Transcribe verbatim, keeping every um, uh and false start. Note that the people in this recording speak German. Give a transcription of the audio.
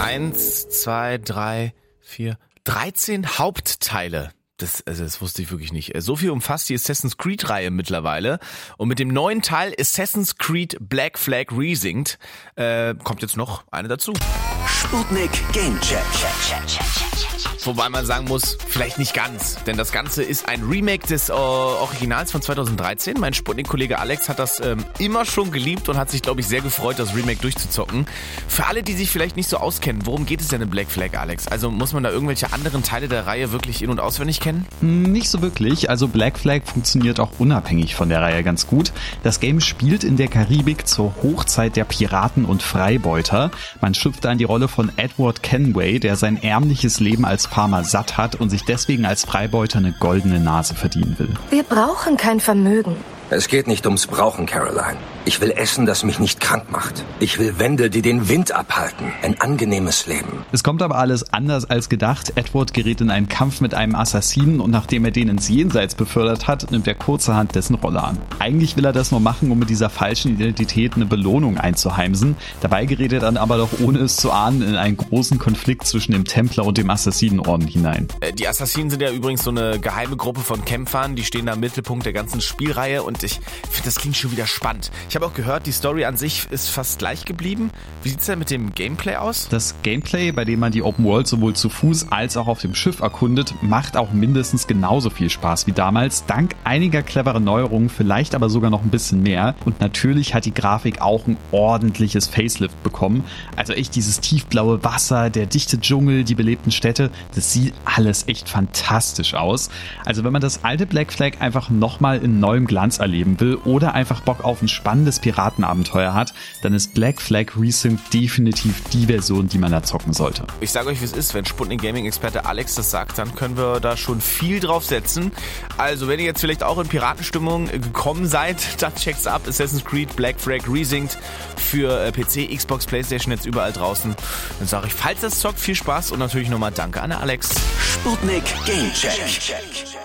eins, zwei, drei, vier, dreizehn Hauptteile. Das, also das wusste ich wirklich nicht. So viel umfasst die Assassin's Creed-Reihe mittlerweile. Und mit dem neuen Teil Assassin's Creed Black Flag Resynced äh, kommt jetzt noch eine dazu. Sputnik Gamecheck. Wobei man sagen muss, vielleicht nicht ganz. Denn das Ganze ist ein Remake des äh, Originals von zweitausenddreizehn. Mein Sputnik-Kollege Alex hat das ähm, immer schon geliebt und hat sich, glaube ich, sehr gefreut, das Remake durchzuzocken. Für alle, die sich vielleicht nicht so auskennen, worum geht es denn in Black Flag, Alex? Also muss man da irgendwelche anderen Teile der Reihe wirklich in- und auswendig kennen? Nicht so wirklich. Also Black Flag funktioniert auch unabhängig von der Reihe ganz gut. Das Game spielt in der Karibik zur Hochzeit der Piraten und Freibeuter. Man schlüpft da in die Rolle von Edward Kenway, der sein ärmliches Leben als Farmer satt hat und sich deswegen als Freibeuter eine goldene Nase verdienen will. Wir brauchen kein Vermögen. Es geht nicht ums Brauchen, Caroline. Ich will Essen, das mich nicht krank macht. Ich will Wände, die den Wind abhalten. Ein angenehmes Leben. Es kommt aber alles anders als gedacht. Edward gerät in einen Kampf mit einem Assassinen und nachdem er den ins Jenseits befördert hat, nimmt er kurzerhand dessen Rolle an. Eigentlich will er das nur machen, um mit dieser falschen Identität eine Belohnung einzuheimsen. Dabei gerät er dann aber doch, ohne es zu ahnen, in einen großen Konflikt zwischen dem Templer und dem Assassinenorden hinein. Die Assassinen sind ja übrigens so eine geheime Gruppe von Kämpfern, die stehen da im Mittelpunkt der ganzen Spielreihe und ich finde, das klingt schon wieder spannend. Ich habe auch gehört, die Story an sich ist fast gleich geblieben. Wie sieht's denn mit dem Gameplay aus? Das Gameplay, bei dem man die Open World sowohl zu Fuß als auch auf dem Schiff erkundet, macht auch mindestens genauso viel Spaß wie damals. Dank einiger cleverer Neuerungen, vielleicht aber sogar noch ein bisschen mehr. Und natürlich hat die Grafik auch ein ordentliches Facelift bekommen. Also echt dieses tiefblaue Wasser, der dichte Dschungel, die belebten Städte, das sieht alles echt fantastisch aus. Also wenn man das alte Black Flag einfach nochmal in neuem Glanz erleben will oder einfach Bock auf ein spannendes Piratenabenteuer hat, dann ist Black Flag Resynced definitiv die Version, die man da zocken sollte. Ich sage euch, wie es ist, wenn Sputnik Gaming-Experte Alex das sagt, dann können wir da schon viel drauf setzen. Also wenn ihr jetzt vielleicht auch in Piratenstimmung gekommen seid, dann checkt's ab. Assassin's Creed Black Flag Resynced für P C, Xbox, Playstation, jetzt überall draußen. Dann sage ich, falls das zockt, viel Spaß und natürlich nochmal danke an Alex. Sputnik Gamecheck.